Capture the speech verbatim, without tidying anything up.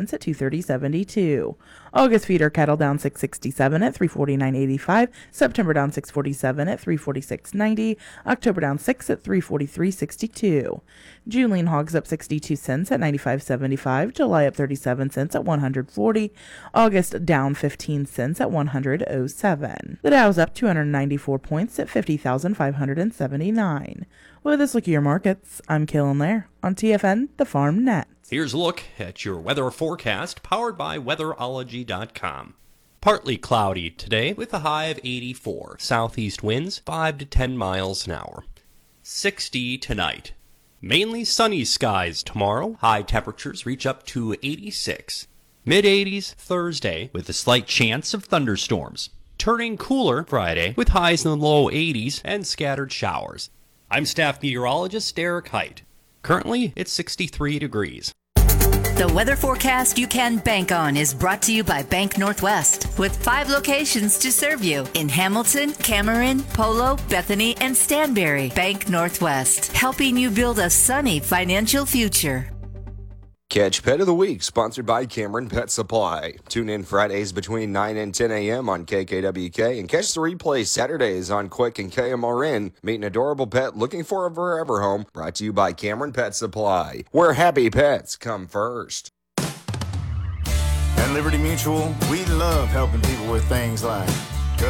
cents at two thirty seventy-two. August feeder cattle down six sixty-seven at three forty-nine eighty-five. September down six forty-seven at three forty-six ninety. October down six at three forty-three sixty-two. June lean hogs up sixty-two cents at ninety-five seventy-five. July up thirty-seven cents at one hundred forty. August down fifteen cents at one hundred oh seven. The Dow's up two hundred ninety-four points at fifty thousand five hundred seventy-nine. With this look at your markets, I'm Kaylin Lair on T F N, the Farm Net. Here's a look at your weather forecast powered by weatherology dot com. Partly cloudy today with a high of eighty-four. Southeast winds five to ten miles an hour. sixty tonight. Mainly sunny skies tomorrow. High temperatures reach up to eighty-six. mid eighties Thursday with a slight chance of thunderstorms. Turning cooler Friday with highs in the low eighties and scattered showers. I'm staff meteorologist Derek Height. Currently, it's sixty-three degrees. The weather forecast you can bank on is brought to you by Bank Northwest, with five locations to serve you in Hamilton, Cameron, Polo, Bethany, and Stanberry. Bank Northwest, helping you build a sunny financial future. Catch Pet of the Week, sponsored by Cameron Pet Supply. Tune in Fridays between nine and ten a.m. on K K W K and catch the replay Saturdays on Quick and K M R N. Meet an adorable pet looking for a forever home. Brought to you by Cameron Pet Supply, where happy pets come first. At Liberty Mutual, we love helping people with things like